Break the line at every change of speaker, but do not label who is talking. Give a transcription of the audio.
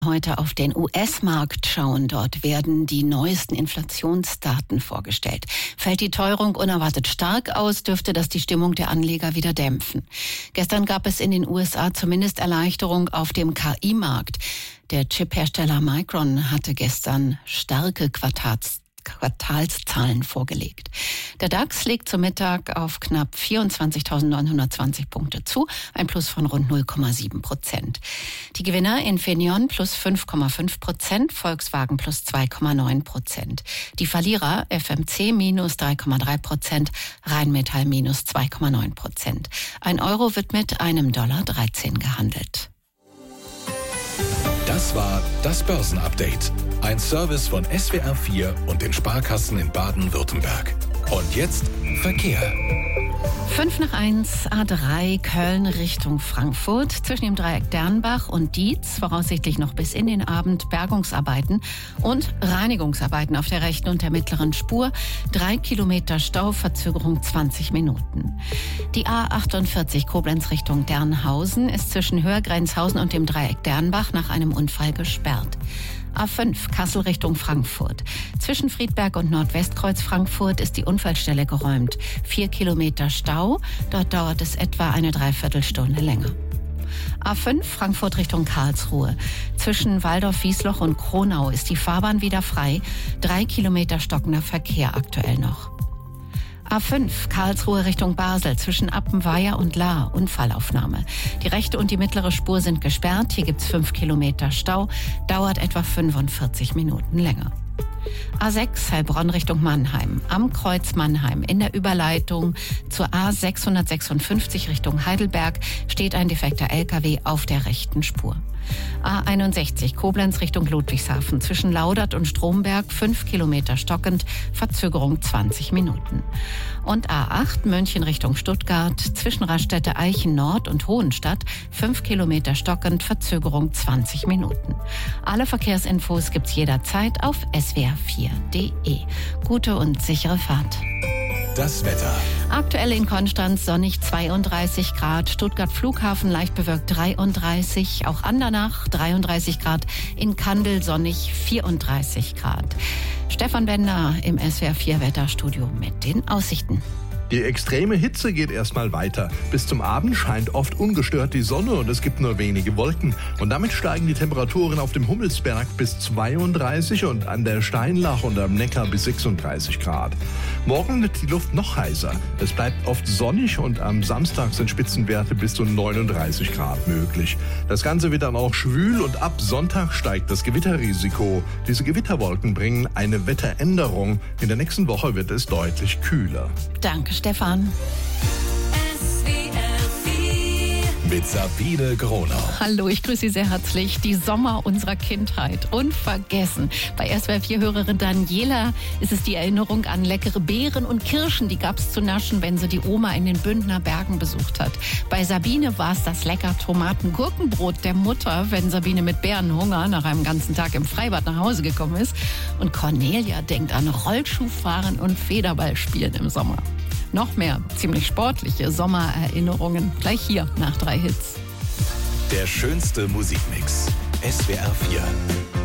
Heute auf den US-Markt schauen. Dort werden die neuesten Inflationsdaten vorgestellt. Fällt die Teuerung unerwartet stark aus, dürfte das die Stimmung der Anleger wieder dämpfen. Gestern gab es in den USA zumindest Erleichterung auf dem KI-Markt. Der Chip-Hersteller Micron hatte gestern starke Quartalszahlen vorgelegt. Der DAX legt zum Mittag auf knapp 24.920 Punkte zu, ein Plus von rund 0,7%. Die Gewinner Infineon plus 5,5%, Volkswagen plus 2,9%. Die Verlierer FMC minus 3,3%, Rheinmetall minus 2,9%. Ein Euro wird mit einem $13 gehandelt.
Das war das Börsenupdate. Ein Service von SWR4 und den Sparkassen in Baden-Württemberg. Und jetzt Verkehr.
5:05 A3 Köln Richtung Frankfurt. Zwischen dem Dreieck Dernbach und Dietz voraussichtlich noch bis in den Abend Bergungsarbeiten und Reinigungsarbeiten auf der rechten und der mittleren Spur. 3 Kilometer Stau, Verzögerung 20 Minuten. Die A48 Koblenz Richtung Dernhausen ist zwischen Höhergrenzhausen und dem Dreieck Dernbach nach einem Unfall gesperrt. A5 Kassel Richtung Frankfurt. Zwischen Friedberg und Nordwestkreuz Frankfurt ist die Unfallstelle geräumt. 4 Kilometer Stau, dort dauert es etwa eine Dreiviertelstunde länger. A5 Frankfurt Richtung Karlsruhe. Zwischen Waldorf-Wiesloch und Kronau ist die Fahrbahn wieder frei. 3 Kilometer stockender Verkehr aktuell noch. A5 Karlsruhe Richtung Basel zwischen Appenweier und Lahr, Unfallaufnahme. Die rechte und die mittlere Spur sind gesperrt. Hier gibt's 5 Kilometer Stau, dauert etwa 45 Minuten länger. A6 Heilbronn Richtung Mannheim. Am Kreuz Mannheim in der Überleitung zur A656 Richtung Heidelberg steht ein defekter LKW auf der rechten Spur. A61 Koblenz Richtung Ludwigshafen. Zwischen Laudert und Stromberg 5 Kilometer stockend, Verzögerung 20 Minuten. Und A8 München Richtung Stuttgart. Zwischen Raststätte Eichen Nord und Hohenstadt 5 Kilometer stockend, Verzögerung 20 Minuten. Alle Verkehrsinfos gibt's jederzeit auf swr4.de. Gute und sichere Fahrt.
Das Wetter.
Aktuell in Konstanz sonnig 32 Grad, Stuttgart Flughafen leicht bewölkt 33, auch Andernach 33 Grad, in Kandel sonnig 34 Grad. Stefan Bender im SWR4 Wetterstudio mit den Aussichten.
Die extreme Hitze geht erstmal weiter. Bis zum Abend scheint oft ungestört die Sonne und es gibt nur wenige Wolken. Und damit steigen die Temperaturen auf dem Hummelsberg bis 32 und an der Steinlach und am Neckar bis 36 Grad. Morgen wird die Luft noch heißer. Es bleibt oft sonnig und am Samstag sind Spitzenwerte bis zu 39 Grad möglich. Das Ganze wird dann auch schwül und ab Sonntag steigt das Gewitterrisiko. Diese Gewitterwolken bringen eine Wetteränderung. In der nächsten Woche wird es deutlich kühler.
Danke, Stefan.
Mit Sabine Gronau.
Hallo, ich grüße Sie sehr herzlich. Die Sommer unserer Kindheit. Unvergessen. Bei SWR4-Hörerin Daniela ist es die Erinnerung an leckere Beeren und Kirschen. Die gab es zu naschen, wenn sie die Oma in den Bündner Bergen besucht hat. Bei Sabine war es das lecker Tomaten-Gurkenbrot der Mutter, wenn Sabine mit Bärenhunger nach einem ganzen Tag im Freibad nach Hause gekommen ist. Und Cornelia denkt an Rollschuhfahren und Federballspielen im Sommer. Noch mehr ziemlich sportliche Sommererinnerungen gleich hier nach 3 Hits.
Der schönste Musikmix. SWR4.